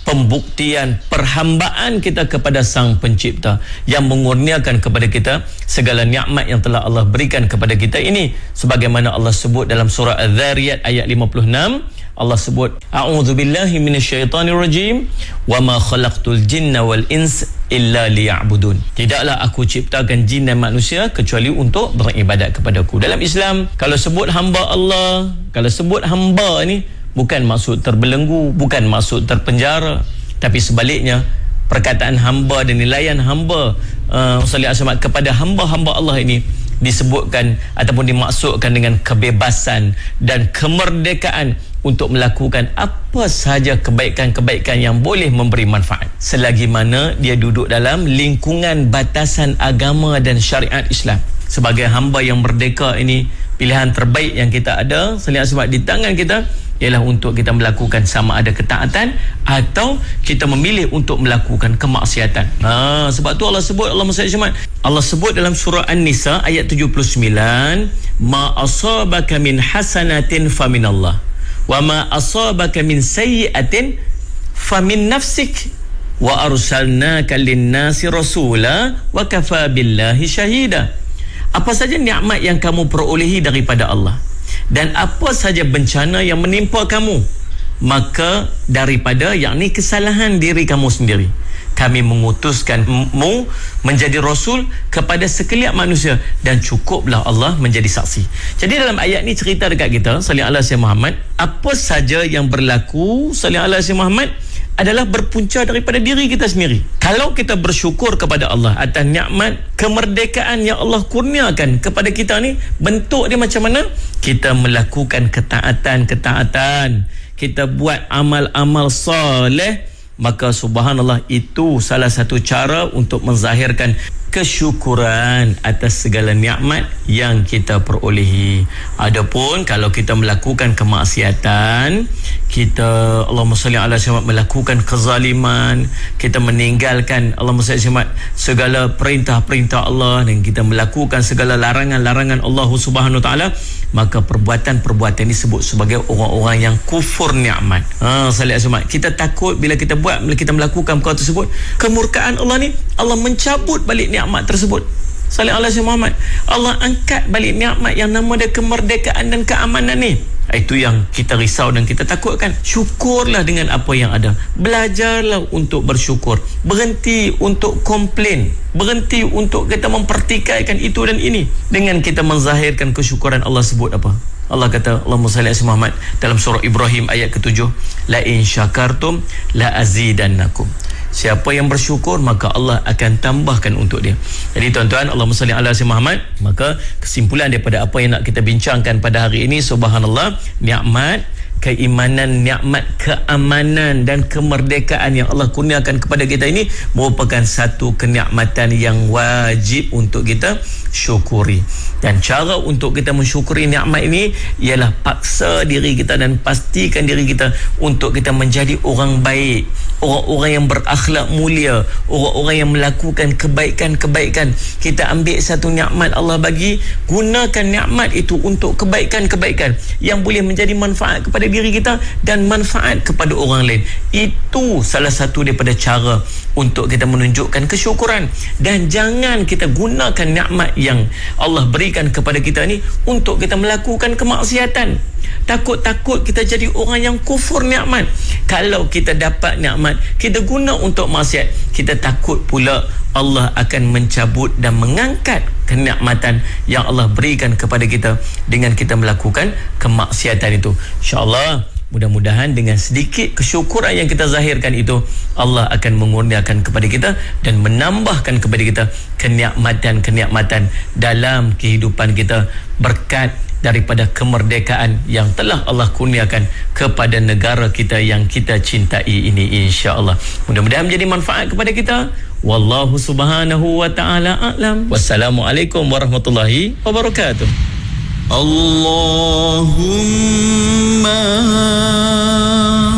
pembuktian perhambaan kita kepada Sang Pencipta yang mengurniakan kepada kita segala nikmat yang telah Allah berikan kepada kita ini, sebagaimana Allah sebut dalam surah Az-Zariyat ayat 56. Allah sebut, a'udzubillahi minasyaitonirrajim, wa ma khalaqtul jinna wal ins illa liya'budun. Tidaklah aku ciptakan jin dan manusia kecuali untuk beribadat kepadaku. Dalam Islam, kalau sebut hamba Allah, kalau sebut hamba ni bukan maksud terbelenggu, bukan maksud terpenjara, tapi sebaliknya perkataan hamba dan nilaian hamba kepada hamba-hamba Allah ini disebutkan ataupun dimaksudkan dengan kebebasan dan kemerdekaan untuk melakukan apa sahaja kebaikan-kebaikan yang boleh memberi manfaat, selagi mana dia duduk dalam lingkungan batasan agama dan syariat Islam. Sebagai hamba yang merdeka ini, pilihan terbaik yang kita ada sebab di tangan kita ialah untuk kita melakukan sama ada ketaatan atau kita memilih untuk melakukan kemaksiatan. Sebab tu Allah sebut, Allah sebut dalam surah An-Nisa ayat 79, ma asabaka min hasanatin faminallah wa ma asabaka min sayyi'atin famin nafsik wa arsalnaka lin-nasi rasula wa kafa billahi syahida. Apa saja nikmat yang kamu perolehi daripada Allah dan apa saja bencana yang menimpa kamu, maka daripada yakni kesalahan diri kamu sendiri kami mengutuskanmu menjadi rasul kepada sekalian manusia dan cukuplah Allah menjadi saksi. Jadi dalam ayat ni cerita dekat kita, sallallahu alaihi Muhammad, apa saja yang berlaku sallallahu alaihi Muhammad adalah berpunca daripada diri kita sendiri. Kalau kita bersyukur kepada Allah atas nikmat kemerdekaan yang Allah kurniakan kepada kita ni, bentuk dia macam mana? Kita melakukan ketaatan, kita buat amal-amal soleh, maka subhanallah itu salah satu cara untuk menzahirkan kesyukuran atas segala nikmat yang kita perolehi. Adapun kalau kita melakukan kemaksiatan, kita Allahumma salli ala Muhammad melakukan kezaliman, kita meninggalkan Allahumma salli Muhammad segala perintah-perintah Allah dan kita melakukan segala larangan-larangan Allah Subhanahu taala, maka perbuatan-perbuatan ini disebut sebagai orang-orang yang kufur nikmat. Salli ala Muhammad. Kita takut bila kita melakukan perkara tersebut, kemurkaan Allah ni, Allah mencabut balik nikmat tersebut. Sallallahu alaihi Muhammad. Allah angkat balik nikmat yang nama dia kemerdekaan dan keamanan ni. Itu yang kita risau dan kita takutkan. Syukurlah dengan apa yang ada. Belajarlah untuk bersyukur. Berhenti untuk komplain. Berhenti untuk kita mempertikaikan itu dan ini. Dengan kita menzahirkan kesyukuran, Allah sebut apa? Allah kata, Allahumma salli ala Muhammad dalam surah Ibrahim ayat ke-7, la in syakartum la azidannakum. Siapa yang bersyukur, maka Allah akan tambahkan untuk dia. Jadi tuan-tuan, Allahumma salli ala Muhammad. Maka kesimpulan daripada apa yang nak kita bincangkan pada hari ini, subhanallah, nikmat keimanan, nikmat keamanan dan kemerdekaan yang Allah kurniakan kepada kita ini merupakan satu kenikmatan yang wajib untuk kita syukuri. Dan cara untuk kita mensyukuri nikmat ini ialah paksa diri kita dan pastikan diri kita untuk kita menjadi orang baik, orang-orang yang berakhlak mulia, orang-orang yang melakukan kebaikan-kebaikan. Kita ambil satu nikmat Allah bagi, gunakan nikmat itu untuk kebaikan-kebaikan yang boleh menjadi manfaat kepada diri kita dan manfaat kepada orang lain. Itu salah satu daripada cara untuk kita menunjukkan kesyukuran. Dan jangan kita gunakan nikmat yang Allah berikan kepada kita ni untuk kita melakukan kemaksiatan. Takut-takut kita jadi orang yang kufur nikmat. Kalau kita dapat nikmat, kita guna untuk maksiat, kita takut pula Allah akan mencabut dan mengangkat kenikmatan yang Allah berikan kepada kita dengan kita melakukan kemaksiatan itu. InsyaAllah, mudah-mudahan dengan sedikit kesyukuran yang kita zahirkan itu, Allah akan mengurniakan kepada kita dan menambahkan kepada kita kenikmatan-kenikmatan dalam kehidupan kita berkat daripada kemerdekaan yang telah Allah kurniakan kepada negara kita yang kita cintai ini, insya-Allah. Mudah-mudahan menjadi manfaat kepada kita. Wallahu subhanahu wa ta'ala a'lam. Wassalamualaikum warahmatullahi wabarakatuh. Allahumma